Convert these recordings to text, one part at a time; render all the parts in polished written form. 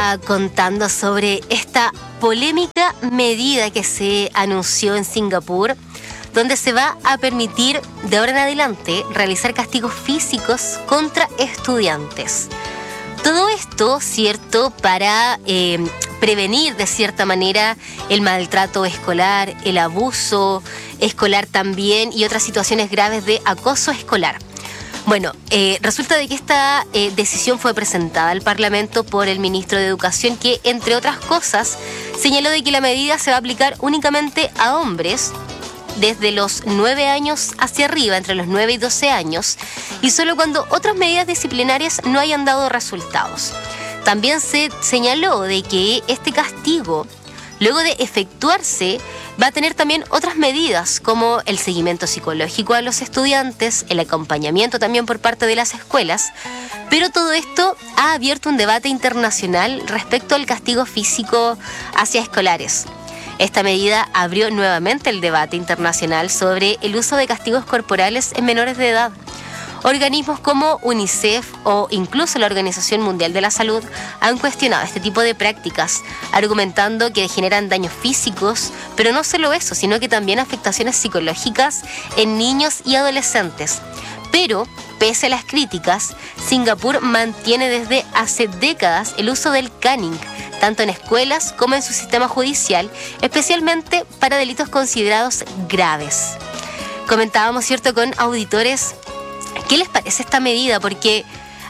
estaba contando sobre esta polémica medida que se anunció en Singapur, donde se va a permitir de ahora en adelante realizar castigos físicos contra estudiantes. Todo esto, ¿cierto?, para prevenir de cierta manera el maltrato escolar, el abuso escolar también y otras situaciones graves de acoso escolar. Bueno, resulta de que esta decisión fue presentada al Parlamento por el ministro de Educación, que, entre otras cosas, señaló de que la medida se va a aplicar únicamente a hombres desde los 9 años hacia arriba, entre los 9 y 12 años, y solo cuando otras medidas disciplinarias no hayan dado resultados. También se señaló de que este castigo, luego de efectuarse, va a tener también otras medidas como el seguimiento psicológico a los estudiantes, el acompañamiento también por parte de las escuelas, pero todo esto ha abierto un debate internacional respecto al castigo físico hacia escolares. Esta medida abrió nuevamente el debate internacional sobre el uso de castigos corporales en menores de edad. Organismos como UNICEF o incluso la Organización Mundial de la Salud han cuestionado este tipo de prácticas, argumentando que generan daños físicos, pero no solo eso, sino que también afectaciones psicológicas en niños y adolescentes. Pero, pese a las críticas, Singapur mantiene desde hace décadas el uso del caning, tanto en escuelas como en su sistema judicial, especialmente para delitos considerados graves. Comentábamos, ¿cierto?, con auditores, ¿qué les parece esta medida? Porque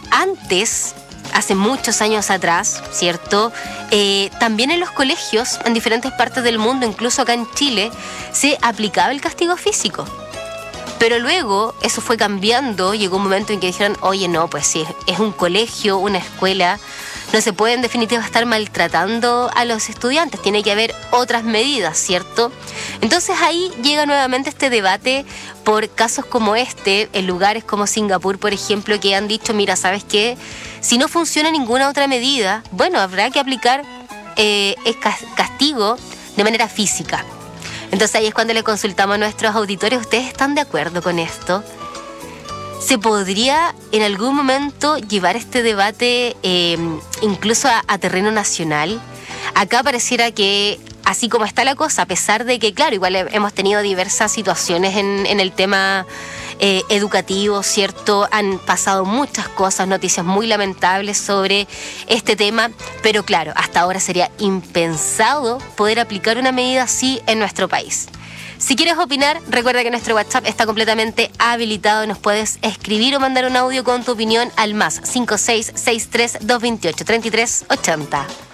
antes, hace muchos años atrás, ¿cierto?, también en los colegios, en diferentes partes del mundo, incluso acá en Chile, se aplicaba el castigo físico. Pero luego eso fue cambiando, llegó un momento en que dijeron, oye, no, pues si es un colegio, una escuela, no se puede en definitiva estar maltratando a los estudiantes, tiene que haber otras medidas, ¿cierto? Entonces ahí llega nuevamente este debate por casos como este, en lugares como Singapur, por ejemplo, que han dicho, mira, ¿sabes qué? Si no funciona ninguna otra medida, bueno, habrá que aplicar castigo de manera física. Entonces ahí es cuando le consultamos a nuestros auditores, ¿ustedes están de acuerdo con esto? ¿Se podría en algún momento llevar este debate incluso a terreno nacional? Acá pareciera que, así como está la cosa, a pesar de que, claro, igual hemos tenido diversas situaciones en el tema educativo, ¿cierto? Han pasado muchas cosas, noticias muy lamentables sobre este tema, pero claro, hasta ahora sería impensado poder aplicar una medida así en nuestro país. Si quieres opinar, recuerda que nuestro WhatsApp está completamente habilitado. Nos puedes escribir o mandar un audio con tu opinión al +5663 228 3380.